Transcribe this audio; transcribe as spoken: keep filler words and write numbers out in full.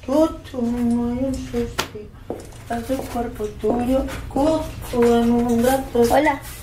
Cucu, no hay un suspiro. A tu cuerpo tuyo, cucu, en un rato. Hola.